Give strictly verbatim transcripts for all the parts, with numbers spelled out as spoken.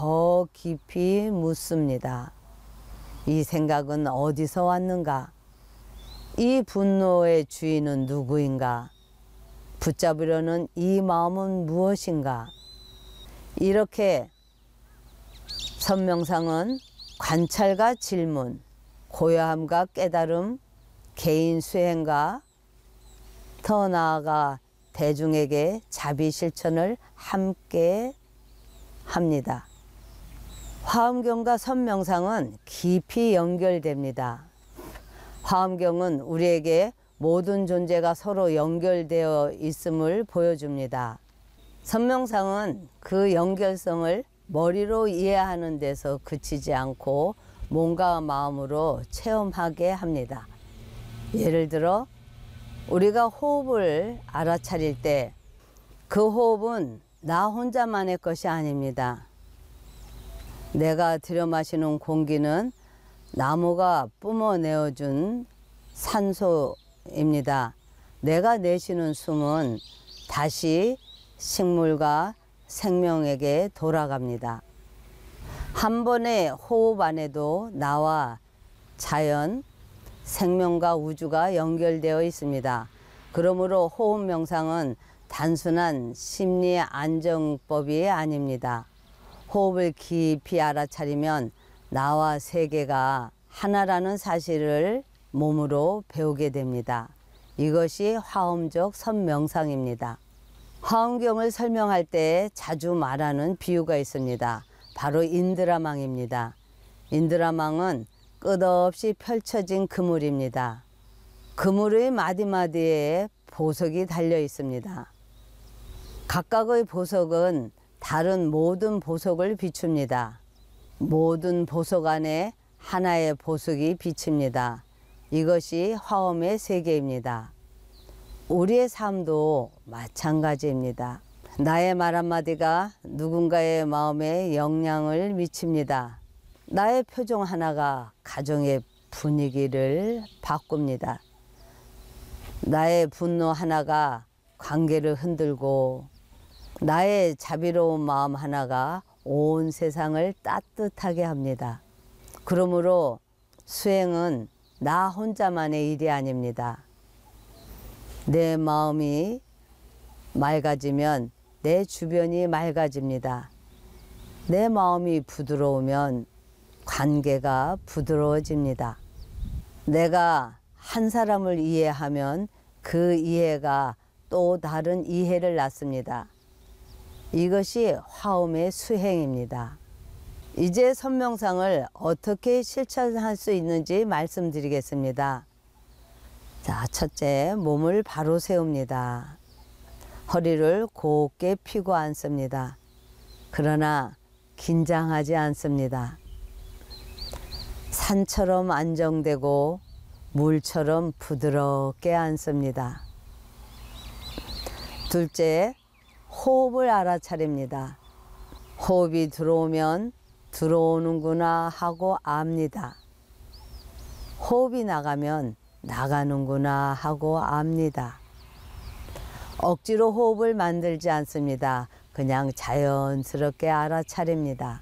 더 깊이 묻습니다. 이 생각은 어디서 왔는가? 이 분노의 주인은 누구인가? 붙잡으려는 이 마음은 무엇인가? 이렇게 선명상은 관찰과 질문, 고요함과 깨달음, 개인 수행과 더 나아가 대중에게 자비 실천을 함께 합니다. 화엄경과 선명상은 깊이 연결됩니다. 화엄경은 우리에게 모든 존재가 서로 연결되어 있음을 보여줍니다. 선명상은 그 연결성을 머리로 이해하는 데서 그치지 않고 몸과 마음으로 체험하게 합니다. 예를 들어 우리가 호흡을 알아차릴 때 그 호흡은 나 혼자만의 것이 아닙니다. 내가 들여마시는 공기는 나무가 뿜어내어준 산소입니다. 내가 내쉬는 숨은 다시 식물과 생명에게 돌아갑니다. 한 번의 호흡 안에도 나와 자연, 생명과 우주가 연결되어 있습니다. 그러므로 호흡 명상은 단순한 심리 안정법이 아닙니다. 호흡을 깊이 알아차리면 나와 세계가 하나라는 사실을 몸으로 배우게 됩니다. 이것이 화엄적 선명상입니다. 화엄경을 설명할 때 자주 말하는 비유가 있습니다. 바로 인드라망입니다. 인드라망은 끝없이 펼쳐진 그물입니다. 그물의 마디마디에 보석이 달려 있습니다. 각각의 보석은 다른 모든 보석을 비춥니다. 모든 보석 안에 하나의 보석이 비칩니다. 이것이 화엄의 세계입니다. 우리의 삶도 마찬가지입니다. 나의 말 한마디가 누군가의 마음에 영향을 미칩니다. 나의 표정 하나가 가정의 분위기를 바꿉니다. 나의 분노 하나가 관계를 흔들고 나의 자비로운 마음 하나가 온 세상을 따뜻하게 합니다. 그러므로 수행은 나 혼자만의 일이 아닙니다. 내 마음이 맑아지면 내 주변이 맑아집니다. 내 마음이 부드러우면 관계가 부드러워집니다. 내가 한 사람을 이해하면 그 이해가 또 다른 이해를 낳습니다. 이것이 화엄의 수행입니다. 이제 선명상을 어떻게 실천할 수 있는지 말씀드리겠습니다. 자, 첫째, 몸을 바로 세웁니다. 허리를 곧게 펴고 앉습니다. 그러나 긴장하지 않습니다. 산처럼 안정되고 물처럼 부드럽게 앉습니다. 둘째, 호흡을 알아차립니다. 호흡이 들어오면 들어오는구나 하고 압니다. 호흡이 나가면 나가는구나 하고 압니다. 억지로 호흡을 만들지 않습니다. 그냥 자연스럽게 알아차립니다.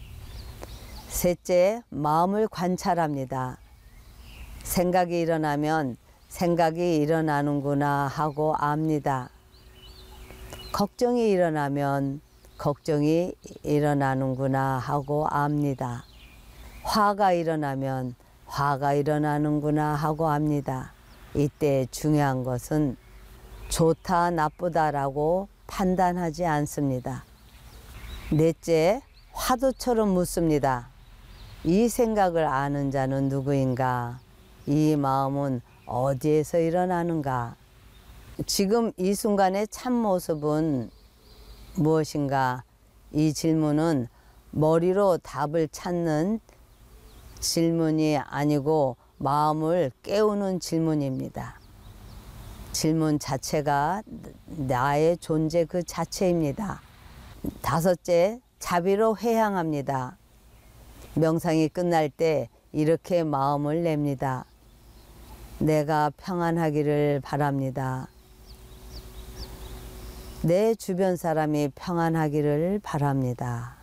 셋째, 마음을 관찰합니다. 생각이 일어나면 생각이 일어나는구나 하고 압니다. 걱정이 일어나면 걱정이 일어나는구나 하고 압니다. 화가 일어나면 화가 일어나는구나 하고 압니다. 이때 중요한 것은 좋다 나쁘다라고 판단하지 않습니다. 넷째, 화두처럼 묻습니다. 이 생각을 아는 자는 누구인가? 이 마음은 어디에서 일어나는가? 지금 이 순간의 참모습은 무엇인가? 이 질문은 머리로 답을 찾는 질문이 아니고 마음을 깨우는 질문입니다. 질문 자체가 나의 존재 그 자체입니다. 다섯째, 자비로 회향합니다. 명상이 끝날 때 이렇게 마음을 냅니다. 내가 평안하기를 바랍니다. 내 주변 사람이 평안하기를 바랍니다.